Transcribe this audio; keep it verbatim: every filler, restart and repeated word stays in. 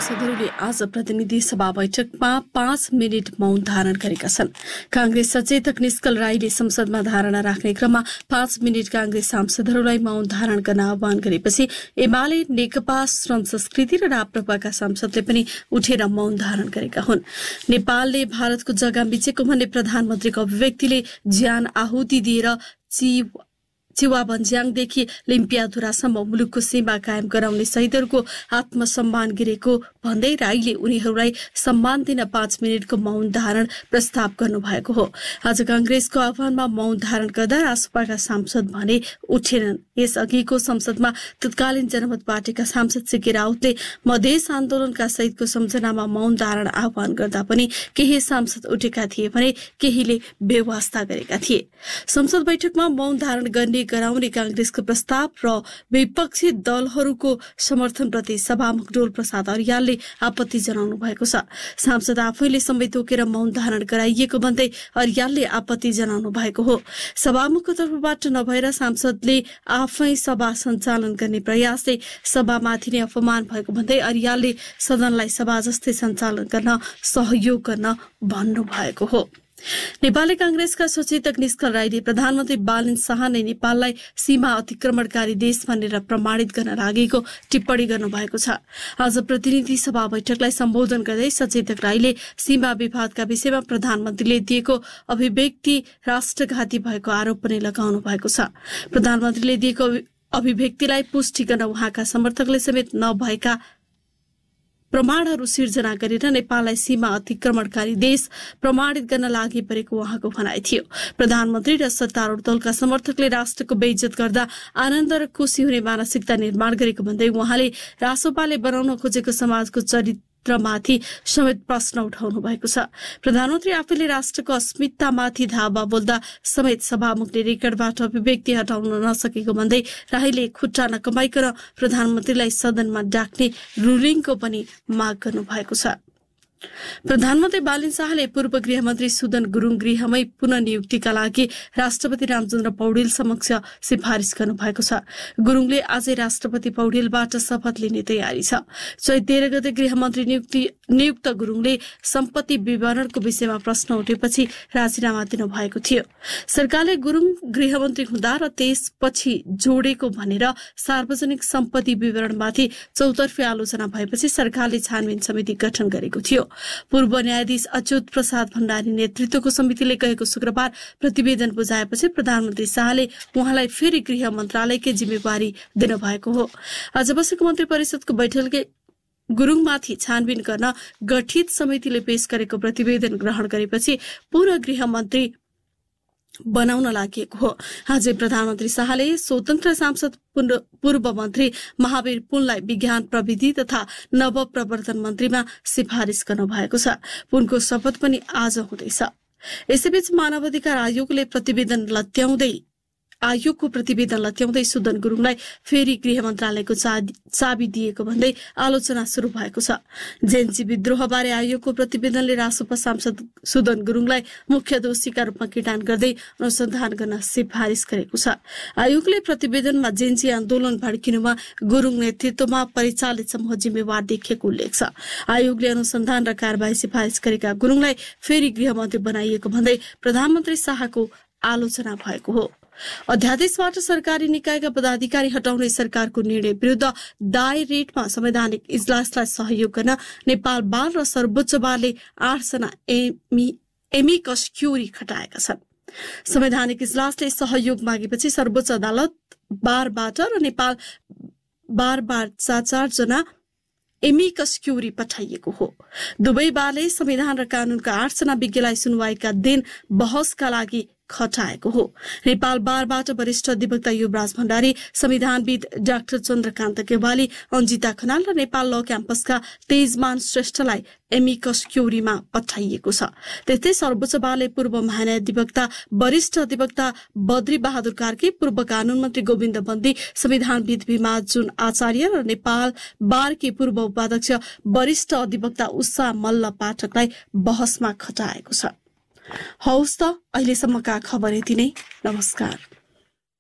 सांसदहरूले आज प्रतिनिधि सभा बैठकमा पाँच मिनट मौन धारण गरेका छन्। कांग्रेस सचेतक निष्कल राईले संसदमा धारणा राख्ने क्रममा पाँच मिनट कांग्रेस सांसदहरूलाई मौन धारण गर्न आह्वान गरेपछि एमाले, नेकपा, श्रम संस्कृति र राप्रपाका सांसदले पनि उठेर मौन धारण गरेका हुन्। नेपालले भारतको जग्गा मिचेको भन्ने प्रधानमन्त्रीको अभिव्यक्तिले ज्यान आहुति दिएर चिवाबन्ज्याङदेखि लिम्पियाधुरासम्म मुलुकको सीमा कायम गराउने शहीदहरूको आत्मसम्मान गिरेको भन्दै राईले उनीहरूलाई सम्मान दिन पाँच मिनटको मौन धारण प्रस्ताव गर्नुभएको हो। आज कांग्रेसको आह्वानमा मौन धारण गर्दा रासपाका सांसद भने उठेनन्। यसअघिको संसदमा तत्कालीन जनमत पार्टीका सांसद सीके राउतले मधेस आन्दोलनका शहीदको सम्झनामा मौन धारण आह्वान गर्दा पनि केही सांसद उठेका थिए भने केहीले बेवास्ता गरेका थिए। संसद बैठकमा मौन धारण गर्ने गराउने कांग्रेसको प्रस्ताव र विपक्षी दलहरूको समर्थनप्रति सभामुख डोल प्रसाद अर्यालले आपत्ति जनाउनु भएको छ। सांसद आफैले समेत तोकेर मौन धारण गराइएको भन्दै अर्यालले आपत्ति जनाउनु भएको हो। सभामुखको तर्फबाट नभएर सांसदले आफै सभा सञ्चालन गर्ने प्रयासले सभामाथि नै अपमान भएको भन्दै अर्यालले सदनलाई सभा जस्तै सञ्चालन गर्न सहयोग गर्न भन्नुभएको हो। नेपाली कांग्रेसका सचेतक निष्कल राईले प्रधानमन्त्री बालन शाह नै नेपाललाई सीमा अतिक्रमणकारी देश भनेर प्रमाणित गर्न लागेको टिप्पणी गर्नुभएको छ। आज प्रतिनिधि सभा बैठकलाई सम्बोधन गर्दै सचेतक राईले सीमा विवादका विषयमा प्रधानमन्त्रीले दिएको अभिव्यक्ति राष्ट्रघाती भएको आरोप पनि लगाउनु भएको छ। प्रधानमन्त्रीले दिएको अभिव्यक्तिलाई पुष्टि गर्न उहाँका समर्थकले समेत नभएका प्रमाणहरू सिर्जना गरेर नेपाललाई सीमा अतिक्रमणकारी देश प्रमाणित गर्न लागि परेको उहाँको भनाइ थियो। प्रधानमन्त्री र सत्तारूढ दलका समर्थकले राष्ट्रको बेइज्जत गर्दा आनन्द र खुशी हुने मानसिकता निर्माण गरेको भन्दै उहाँले रासोपाले बनाउन खोजेको समाजको चरित्र माथि समेत प्रश्न उठाउनु भएको छ। प्रधानमन्त्री आफैले राष्ट्रको अस्मितामाथि धावा बोल्दा समेत सभामुखले रेकर्डबाट अभिव्यक्ति हटाउन नसकेको भन्दै राईले खुट्टा नकमाइकन प्रधानमन्त्रीलाई सदनमा डाक्ने रुलिङको पनि माग गर्नु भएको छ। प्रधानमन्त्री बालन शाहले पूर्व गृहमन्त्री सुदन गुरुङ गृहमै पुनः नियुक्तिका लागि राष्ट्रपति रामचन्द्र पौडेल समक्ष सिफारिस गर्नुभएको छ। गुरुङले आजै राष्ट्रपति पौडेलबाट शपथ लिने तयारी छ। चैत तेह्र गते गृहमन्त्री नियुक्ति नियुक्त गुरुङले सम्पत्ति विवरणको विषयमा प्रश्न उठेपछि राजीनामा दिनुभएको थियो। सरकारले गुरुङ गृहमन्त्री हुँदा र त्यसपछि जोडेको भनेर सार्वजनिक सम्पत्ति विवरणमाथि चौतर्फी आलोचना भएपछि सरकारले छानबिन समिति गठन गरेको थियो। पूर्व न्यायाधीश अच्युत प्रसाद भण्डारी नेतृत्वको समितिले गएको शुक्रबार प्रतिवेदन बुझाएपछि प्रधानमन्त्री शाहले उहाँलाई फेरि गृह मन्त्रालयकै जिम्मेवारी दिनुभएको हो। आज बसेको मन्त्री परिषदको बैठकले गुरुङमाथि छानबिन गर्न गठित समितिले पेश गरेको प्रतिवेदन ग्रहण गरेपछि पूर्व गृह मन्त्री बनाउन लागेको हो। आज प्रधानमन्त्री शाहले स्वतन्त्र सांसद पूर्व मन्त्री महावीर पुनलाई विज्ञान प्रविधि तथा नव प्रवर्तन मन्त्रीमा सिफारिस गर्नुभएको छ। पुनको शपथ पनि आज हुँदैछ। यसैबीच मानवाधिकार आयोगले प्रतिवेदन लत्याउँदै आयोगको प्रतिवेदन लत्याउँदै सुदन गुरुङलाई फेरि गृह मन्त्रालयको चाबी दिएको भन्दै आलोचना शुरू भएको छ। जेएनजी विद्रोहबारे आयोगको प्रतिवेदनले रासोपा सांसद सुदन गुरुङलाई मुख्य दोषीका रूपमा किटान गर्दै अनुसन्धान गर्न सिफारिस गरेको छ। आयोगले प्रतिवेदनमा जेएनजी आन्दोलन भड्किनुमा गुरुङ नेतृत्वमा परिचालित समूह जिम्मेवार देखिएको उल्लेख छ। आयोगले अनुसन्धान र कारबाही सिफारिस गरेका गुरुङलाई फेरि गृहमन्त्री बनाइएको भन्दै प्रधानमन्त्री शाहको आलोचना भएको हो। अध्यादेशबाट सरकारी निकायका पदाधिकारी हटाउने सरकारको निर्णय विरूद्ध डाइरेक्टमा संवैधानिक इजलासलाई सहयोग गर्न नेपाल बार र सर्वोच्च बारले आठजना एमिकस क्युरी खटाएका छन्। संवैधानिक इजलासले सहयोग मागेपछि सर्वोच्च अदालत बारबाट र नेपाल बारबाट चार चारजना एमिकस क्युरी पठाइएको हो। दुवै बारले संविधान र कानूनका आठजना विज्ञलाई सुनवाईका दिन बहसका लागि खटाएको हो। नेपाल बारबाट वरिष्ठ अधिवक्ता युवराज भण्डारी, संविधानविद डाक्टर चन्द्रकान्त केवाली, अन्जिता खनाल र नेपाल ल क्याम्पसका तेजमान श्रेष्ठलाई एमिकस क्युरीमा पठाइएको छ। त्यस्तै सर्वोच्च बारले पूर्व महाधिवक्ता वरिष्ठ अधिवक्ता बद्री बहादुर कार्की, पूर्व कानून मन्त्री गोविन्द बन्दी, संविधानविद भीमा जुन आचार्य र नेपाल बारकी पूर्व उपाध्यक्ष वरिष्ठ अधिवक्ता उषा मल्ल पाठकलाई बहसमा खटाएको छ। हौस् त अहिलेसम्मका खबर यति नै। नमस्कार।